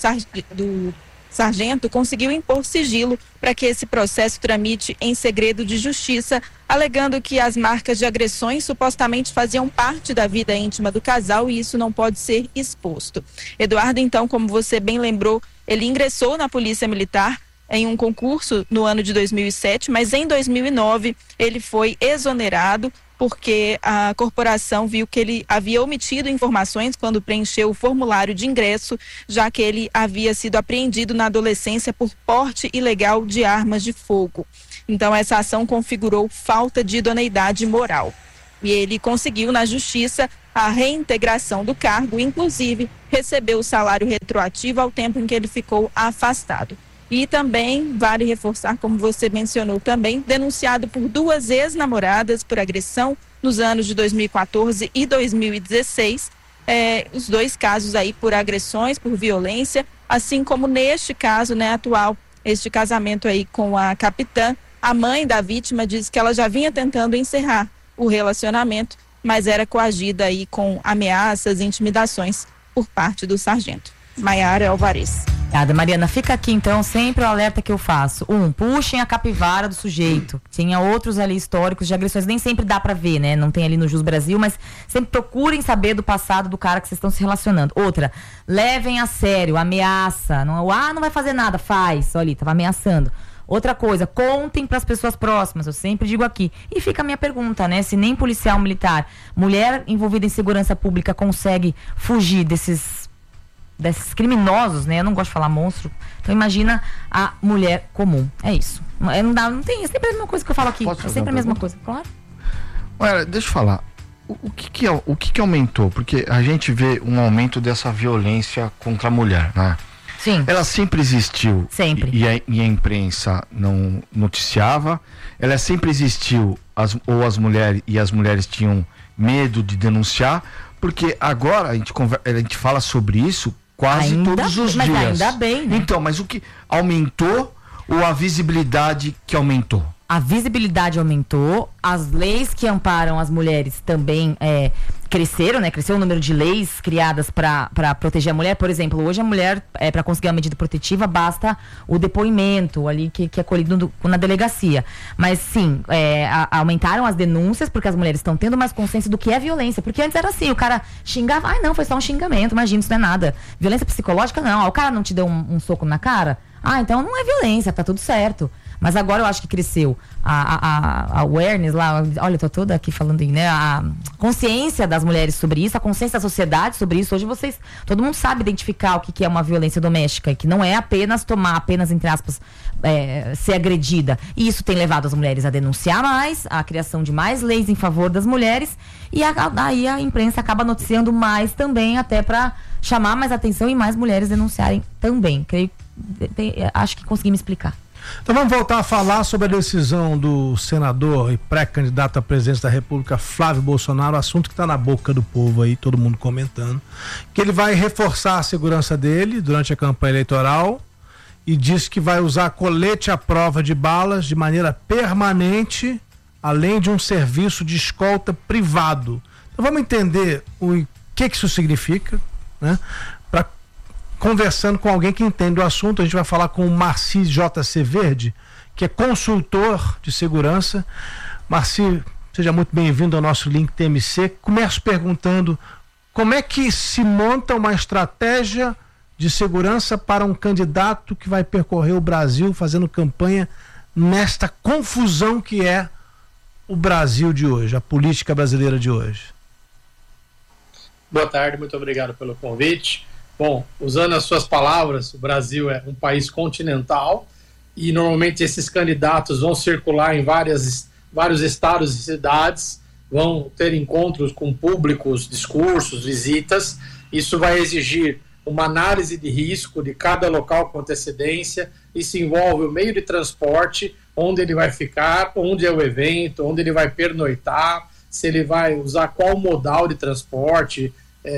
sargento conseguiu impor sigilo para que esse processo tramite em segredo de justiça, alegando que as marcas de agressões supostamente faziam parte da vida íntima do casal e isso não pode ser exposto. Eduardo, então, como você bem lembrou, ele ingressou na Polícia Militar em um concurso no ano de 2007, mas em 2009 ele foi exonerado porque a corporação viu que ele havia omitido informações quando preencheu o formulário de ingresso, já que ele havia sido apreendido na adolescência por porte ilegal de armas de fogo. Então essa ação configurou falta de idoneidade moral. E ele conseguiu na justiça a reintegração do cargo, inclusive recebeu o salário retroativo ao tempo em que ele ficou afastado. E também vale reforçar, como você mencionou também, denunciado por 2 ex-namoradas por agressão nos anos de 2014 e 2016. Os 2 casos aí por agressões, por violência, assim como neste caso, né, atual, este casamento aí com a capitã. A mãe da vítima diz que ela já vinha tentando encerrar o relacionamento, mas era coagida aí com ameaças e intimidações por parte do sargento. Maiara Alvarez. Obrigada, Mariana. Fica aqui, então, sempre o alerta que eu faço. Puxem a capivara do sujeito. Tinha outros ali históricos de agressões. Nem sempre dá pra ver, né? Não tem ali no Jus Brasil, mas sempre procurem saber do passado do cara que vocês estão se relacionando. Outra, levem a sério, ameaça. Não vai fazer nada. Faz. Olha ali, tava ameaçando. Outra coisa, contem pras pessoas próximas. Eu sempre digo aqui. E fica a minha pergunta, né? Se nem policial militar, mulher envolvida em segurança pública consegue fugir desses criminosos, né? Eu não gosto de falar monstro. Então imagina a mulher comum. É isso. Não tem, é sempre a mesma coisa que eu falo aqui. É sempre a mesma coisa, claro. Olha, deixa eu falar. O que aumentou? Porque a gente vê um aumento dessa violência contra a mulher, né? Sim. Ela sempre existiu. Sempre. E a imprensa não noticiava. Ela sempre existiu, as mulheres tinham medo de denunciar, porque agora a gente fala sobre isso quase todos os dias. Mas ainda bem, né? Então, mas o que aumentou ou a visibilidade que aumentou? A visibilidade aumentou, as leis que amparam as mulheres também cresceram, né? Cresceu o número de leis criadas para proteger a mulher. Por exemplo, hoje a mulher, para conseguir uma medida protetiva, basta o depoimento ali que é colhido na delegacia. Mas sim, aumentaram as denúncias porque as mulheres estão tendo mais consciência do que é violência. Porque antes era assim, o cara xingava, não, foi só um xingamento, imagina, isso não é nada. Violência psicológica não, o cara não te deu um soco na cara, então não é violência, tá tudo certo. Mas agora eu acho que cresceu a awareness lá, olha, eu tô toda aqui falando, né? A consciência das mulheres sobre isso, a consciência da sociedade sobre isso. Hoje todo mundo sabe identificar o que é uma violência doméstica, e que não é apenas entre aspas, ser agredida. E isso tem levado as mulheres a denunciar mais, a criação de mais leis em favor das mulheres, e aí a imprensa acaba noticiando mais também, até para chamar mais atenção e mais mulheres denunciarem também. Acho que consegui me explicar. Então vamos voltar a falar sobre a decisão do senador e pré-candidato à presidência da República, Flávio Bolsonaro, assunto que está na boca do povo aí, todo mundo comentando, que ele vai reforçar a segurança dele durante a campanha eleitoral e diz que vai usar colete à prova de balas de maneira permanente, além de um serviço de escolta privado. Então vamos entender o que isso significa, né? Conversando com alguém que entende o assunto, a gente vai falar com o Marci JC Verde, que é consultor de segurança. Marci, seja muito bem-vindo ao nosso Link TMC. Começo perguntando como é que se monta uma estratégia de segurança para um candidato que vai percorrer o Brasil fazendo campanha nesta confusão que é o Brasil de hoje, a política brasileira de hoje. Boa tarde, muito obrigado pelo convite. Bom, usando as suas palavras, o Brasil é um país continental e normalmente esses candidatos vão circular em vários estados e cidades, vão ter encontros com públicos, discursos, visitas. Isso vai exigir uma análise de risco de cada local com antecedência. Isso envolve o meio de transporte, onde ele vai ficar, onde é o evento, onde ele vai pernoitar, se ele vai usar qual modal de transporte,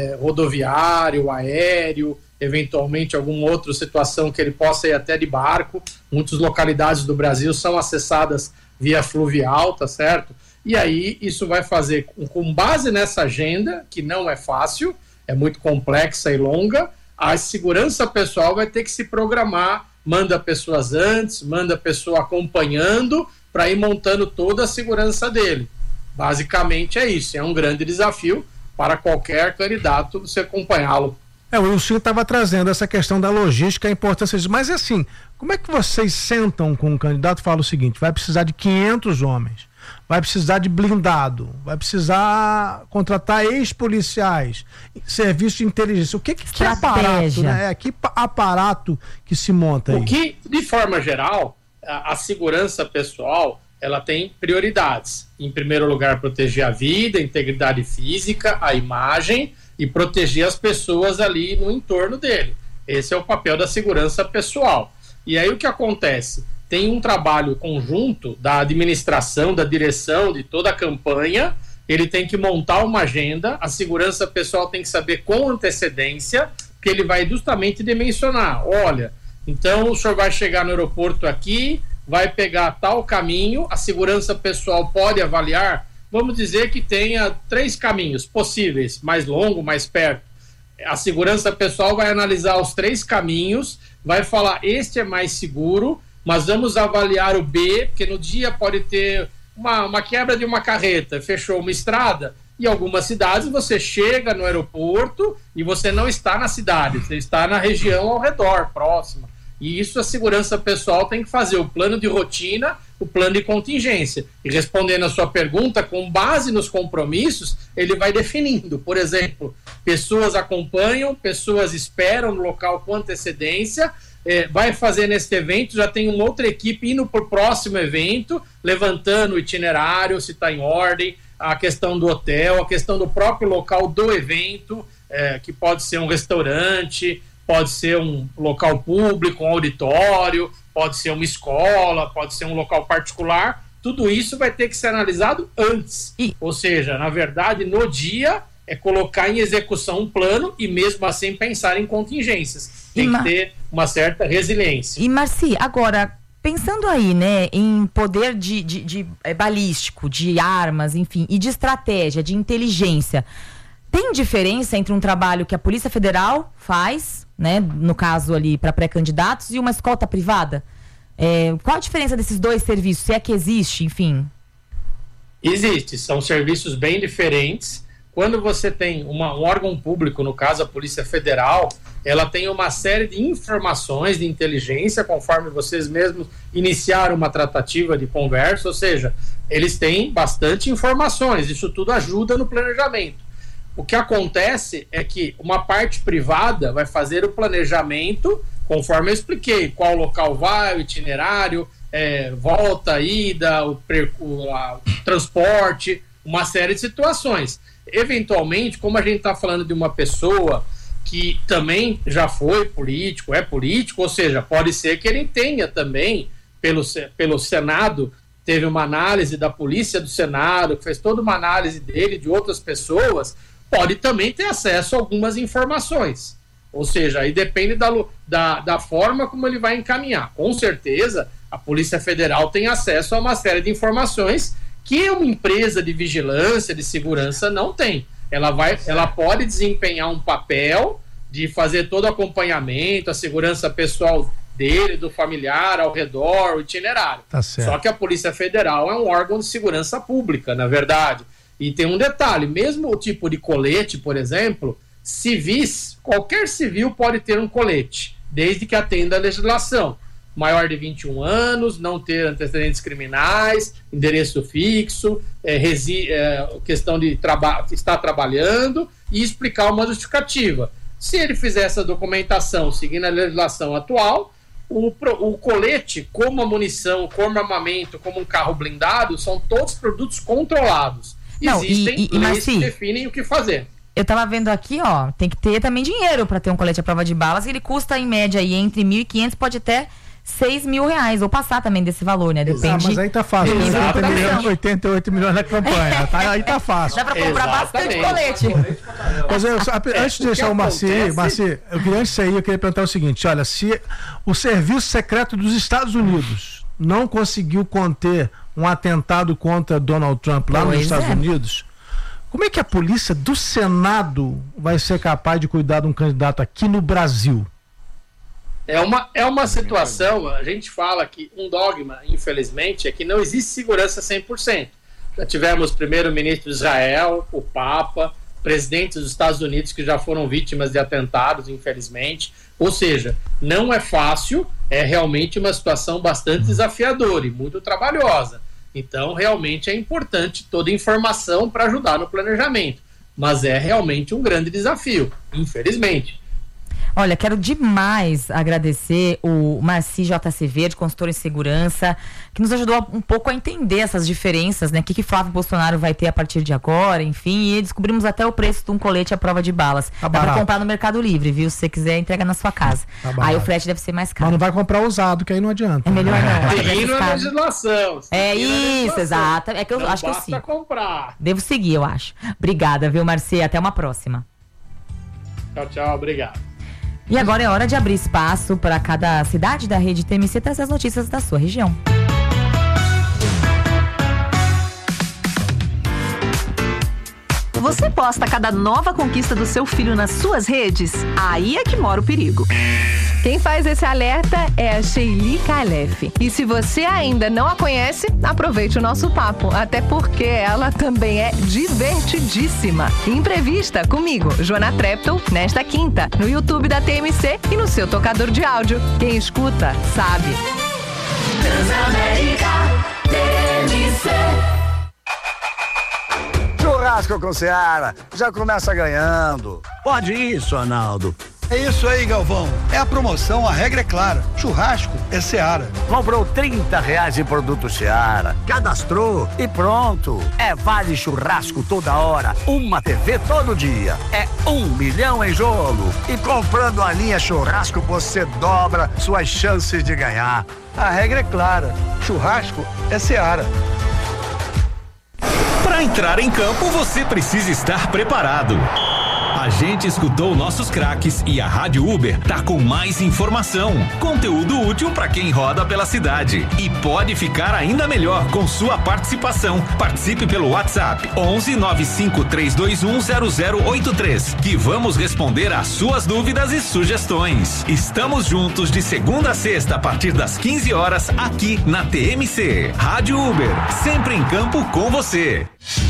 rodoviário, aéreo, eventualmente alguma outra situação que ele possa ir até de barco. Muitas localidades do Brasil são acessadas via fluvial, tá certo? E aí isso vai fazer, com base nessa agenda, que não é fácil, é muito complexa e longa, a segurança pessoal vai ter que se programar, manda pessoas antes, manda pessoa acompanhando, para ir montando toda a segurança dele. Basicamente é isso, é um grande desafio para qualquer candidato você acompanhá-lo. O Wilson estava trazendo essa questão da logística, a importância disso, mas assim, como é que vocês sentam com o candidato e falam o seguinte: vai precisar de 500 homens, vai precisar de blindado, vai precisar contratar ex-policiais, serviço de inteligência, o que aparato, né? Que aparato que se monta aí? O que, de forma geral, a segurança pessoal, ela tem prioridades. Em primeiro lugar, proteger a vida, a integridade física, a imagem e proteger as pessoas ali no entorno dele. Esse é o papel da segurança pessoal. E aí o que acontece? Tem um trabalho conjunto da administração, da direção, de toda a campanha. Ele tem que montar uma agenda, a segurança pessoal tem que saber com antecedência, que ele vai justamente dimensionar. Olha, então o senhor vai chegar no aeroporto aqui, vai pegar tal caminho, a segurança pessoal pode avaliar, vamos dizer que tenha 3 caminhos possíveis, mais longo, mais perto. A segurança pessoal vai analisar os 3 caminhos, vai falar, este é mais seguro, mas vamos avaliar o B, porque no dia pode ter uma quebra de uma carreta, fechou uma estrada. Em algumas cidades você chega no aeroporto e você não está na cidade, você está na região ao redor, próxima. E isso a segurança pessoal tem que fazer o plano de rotina, o plano de contingência. E respondendo a sua pergunta, com base nos compromissos, ele vai definindo. Por exemplo, pessoas acompanham, pessoas esperam no local com antecedência, vai fazer neste evento, já tem uma outra equipe indo para o próximo evento, levantando o itinerário, se está em ordem, a questão do hotel, a questão do próprio local do evento, que pode ser um restaurante, pode ser um local público, um auditório, pode ser uma escola, pode ser um local particular. Tudo isso vai ter que ser analisado antes. Ou seja, na verdade, no dia é colocar em execução um plano e mesmo assim pensar em contingências. Tem que ter uma certa resiliência. E Marci, agora, pensando aí, né, em poder de balístico, de armas, enfim, e de estratégia, de inteligência, tem diferença entre um trabalho que a Polícia Federal faz, né, no caso ali para pré-candidatos, e uma escolta privada? Qual a diferença desses dois serviços, se é que existe, enfim? Existe, são serviços bem diferentes. Quando você tem um órgão público, no caso a Polícia Federal, ela tem uma série de informações de inteligência, conforme vocês mesmos iniciaram uma tratativa de conversa, ou seja, eles têm bastante informações, isso tudo ajuda no planejamento. O que acontece é que uma parte privada vai fazer o planejamento, conforme eu expliquei, qual local vai, o itinerário, volta, ida, o transporte, uma série de situações. Eventualmente, como a gente está falando de uma pessoa que também já foi político, é político, ou seja, pode ser que ele tenha também, pelo Senado, teve uma análise da Polícia do Senado, que fez toda uma análise dele, de outras pessoas, pode também ter acesso a algumas informações. Ou seja, aí depende da forma como ele vai encaminhar. Com certeza, a Polícia Federal tem acesso a uma série de informações que uma empresa de vigilância, de segurança não tem. Ela pode desempenhar um papel de fazer todo o acompanhamento, a segurança pessoal dele, do familiar, ao redor, o itinerário. Tá certo. Só que a Polícia Federal é um órgão de segurança pública, na verdade. E tem um detalhe, mesmo o tipo de colete, por exemplo, civis, qualquer civil pode ter um colete, desde que atenda a legislação. Maior de 21 anos, não ter antecedentes criminais, endereço fixo, questão de estar trabalhando e explicar uma justificativa. Se ele fizer essa documentação seguindo a legislação atual, o colete, como a munição, como armamento, como um carro blindado, são todos produtos controlados. Não, Existem leis Marci, que definem o que fazer. Eu tava vendo aqui, ó, tem que ter também dinheiro para ter um colete à prova de balas. Ele custa em média aí entre 1.500, pode até 6 mil reais, ou passar também desse valor, né? Depende. Mas aí tá fácil. 88 milhões na campanha. Aí tá fácil. Dá pra comprar bastante colete. Mas antes de deixar o Marci, eu queria perguntar o seguinte: olha, se o Serviço Secreto dos Estados Unidos não conseguiu conter um atentado contra Donald Trump lá nos Estados Unidos, como é que a polícia do Senado vai ser capaz de cuidar de um candidato aqui no Brasil? É uma situação, a gente fala que um dogma, infelizmente, é que não existe segurança 100%. Já tivemos o primeiro-ministro de Israel, o Papa, presidentes dos Estados Unidos que já foram vítimas de atentados, infelizmente. Ou seja, não é fácil, é realmente uma situação bastante desafiadora e muito trabalhosa. Então, realmente é importante toda informação para ajudar no planejamento. Mas é realmente um grande desafio, infelizmente. Olha, quero demais agradecer o Marci JC Verde, consultor em segurança, que nos ajudou um pouco a entender essas diferenças, né? O que Flávio Bolsonaro vai ter a partir de agora, enfim, e descobrimos até o preço de um colete à prova de balas. Dá pra comprar no Mercado Livre, viu? Se você quiser, entrega na sua casa. Aí o frete deve ser mais caro. Mas não vai comprar usado, que aí não adianta. É melhor não. Seguindo a legislação. É isso, exato. É que eu acho que eu sim. Comprar. Devo seguir, eu acho. Obrigada, viu, Marci? Até uma próxima. Tchau, obrigado. E agora é hora de abrir espaço para cada cidade da rede TMC trazer as notícias da sua região. Você posta cada nova conquista do seu filho nas suas redes? Aí é que mora o perigo. Quem faz esse alerta é a Sheili Calef. E se você ainda não a conhece, aproveite o nosso papo, até porque ela também é divertidíssima. Imprevista comigo, Joana Trepton, nesta quinta, no YouTube da TMC e no seu tocador de áudio. Quem escuta, sabe. Transamérica TMC. Churrasco com Seara, já começa ganhando. Pode isso, Arnaldo. É isso aí, Galvão. É a promoção, a regra é clara. Churrasco é Seara. Comprou R$30 em produto Seara, cadastrou e pronto. É vale churrasco toda hora, uma TV todo dia. É 1 milhão em jogo. E comprando a linha churrasco, você dobra suas chances de ganhar. A regra é clara. Churrasco é Seara. Para entrar em campo, você precisa estar preparado. A gente escutou nossos craques e a Rádio Uber tá com mais informação, conteúdo útil para quem roda pela cidade e pode ficar ainda melhor com sua participação. Participe pelo WhatsApp 11 95 321 0083 que vamos responder às suas dúvidas e sugestões. Estamos juntos de segunda a sexta a partir das 15 horas aqui na TMC. Rádio Uber, sempre em campo com você.